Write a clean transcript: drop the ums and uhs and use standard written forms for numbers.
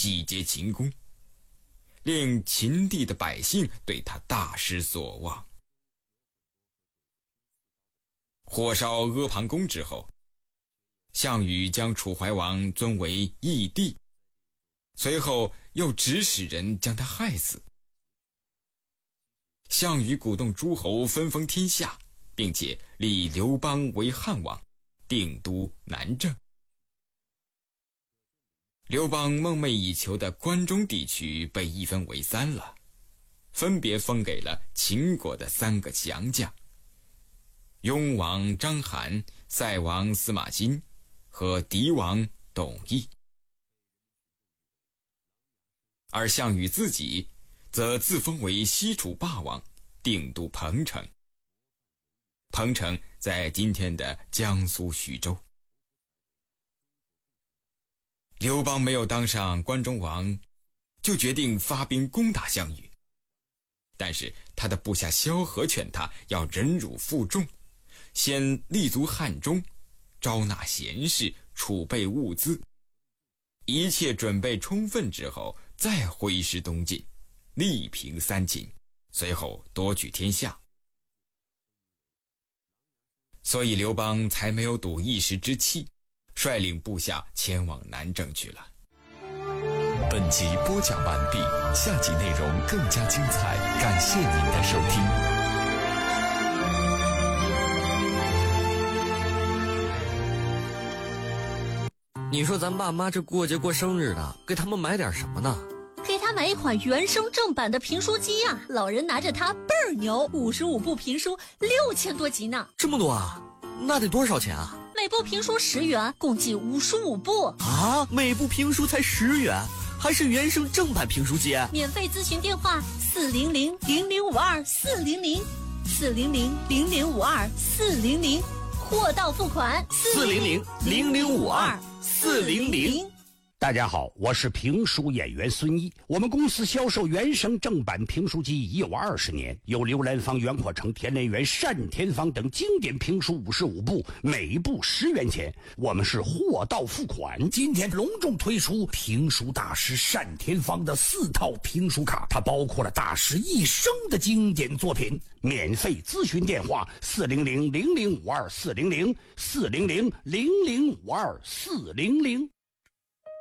集结秦宫，令秦地的百姓对他大失所望。火烧阿房宫之后，项羽将楚怀王尊为义帝，随后又指使人将他害死。项羽鼓动诸侯分封天下，并且立刘邦为汉王，定都南郑。刘邦梦寐以求的关中地区被一分为三了，分别封给了秦国的3个降将：雍王章邯、塞王司马欣和狄王董翳。而项羽自己则自封为西楚霸王，定都彭城。彭城在今天的江苏徐州。刘邦没有当上关中王，就决定发兵攻打项羽。但是他的部下萧何劝他要忍辱负重，先立足汉中，招纳贤士，储备物资，一切准备充分之后，再挥师东进，力平三秦，随后夺取天下。所以刘邦才没有赌一时之气，率领部下前往南郑去了。 本集播讲完毕，下集内容更加精彩，感谢您的收听。 你说咱爸妈这过节过生日的，给他们买点什么呢？ 给他买一款原声正版的评书机啊，老人拿着它倍儿牛，55部评书6000多集呢。 这么多啊？那得多少钱啊？ 每部评书10元，共计55部啊！每部评书才10元，还是原声正版评书机？ 免费咨询电话400-0052-400，400-0052-400，货到付款 400-0052-400。 大家好，我是评书演员孙一。我们公司销售原声正版评书机已有20年，有刘兰芳、袁阔成、田连元、单田芳等经典评书55部，每部10元钱。我们是货到付款。今天隆重推出评书大师单田芳的4套评书卡，它包括了大师一生的经典作品。免费咨询电话400-0052-400，400-0052-400。